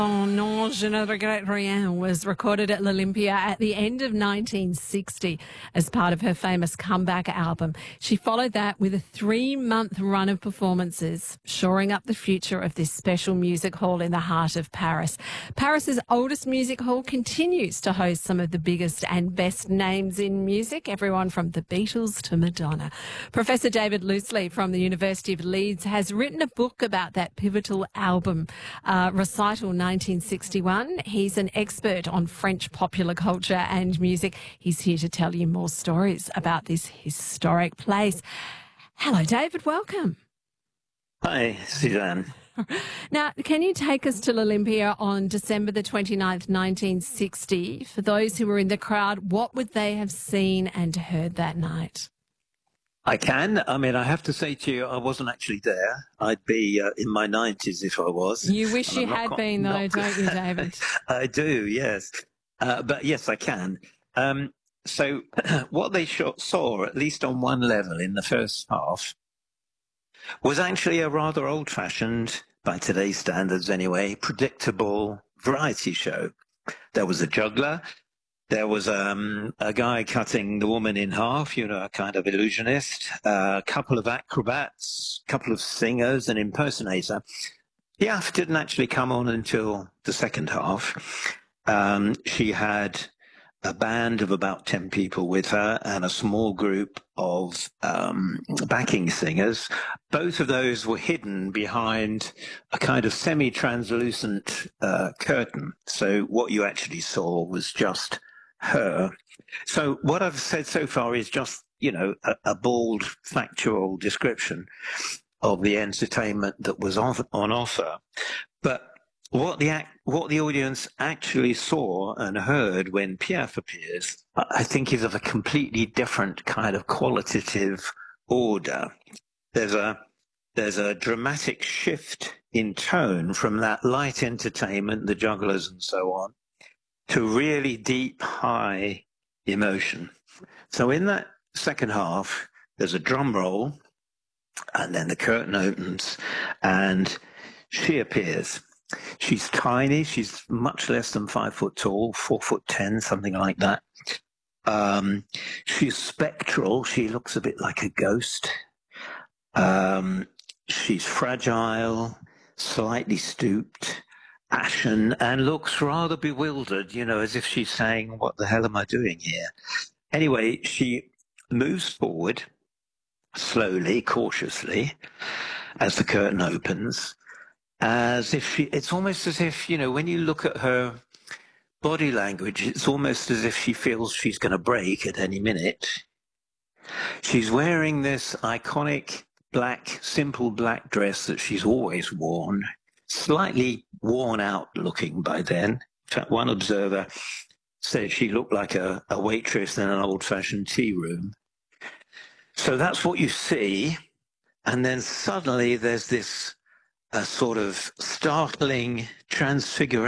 Oh, non, je ne regrette rien was recorded at l'Olympia at the end of 1960 as part of her famous comeback album. She followed that with a 3-month run of performances, shoring up the future of this special music hall in the heart of Paris. Paris's oldest music hall continues to host some of the biggest and best names in music, everyone from the Beatles to Madonna. Professor David Loosley from the University of Leeds has written a book about that pivotal album, Recital 1961. He's an expert on French popular culture and music. He's here to tell you more stories about this historic place. Hello, David. Welcome. Hi, Suzanne. Now, can you take us to l'Olympia on December the 29th, 1960? For those who were in the crowd, what would they have seen and heard that night? I can. I mean, I have to say to you, I wasn't actually there. I'd be in my 90s if I was. You wish you had been, though, don't you, David? I do, yes. But yes, I can. So what they saw, at least on one level in the first half, was actually a rather old-fashioned, by today's standards anyway, predictable variety show. There was a juggler. There was a guy cutting the woman in half, a kind of illusionist, a couple of acrobats, a couple of singers, an impersonator. Piaf didn't actually come on until the second half. She had a band of about 10 people with her and a small group of backing singers. Both of those were hidden behind a kind of semi-translucent curtain. So what you actually saw was just her. So what I've said so far is just, a bald, factual description of the entertainment that was on offer. But what the audience actually saw and heard when Piaf appears, I think, is of a completely different kind of qualitative order. There's a dramatic shift in tone from that light entertainment, the jugglers and so on, to really deep, high emotion. So in that second half, there's a drum roll, and then the curtain opens, and she appears. She's tiny. She's much less than 5 foot tall, 4'10", something like that. She's spectral. She looks a bit like a ghost. She's fragile, slightly stooped, ashen, and looks rather bewildered, as if she's saying, "What the hell am I doing here?" Anyway, she moves forward slowly, cautiously, as the curtain opens, as if it's almost as if, when you look at her body language, it's almost as if she feels she's going to break at any minute. She's wearing this iconic simple black dress that she's always worn, slightly worn out looking by then. In fact, one observer said she looked like a waitress in an old-fashioned tea room. So that's what you see. And then suddenly there's this sort of startling transfiguration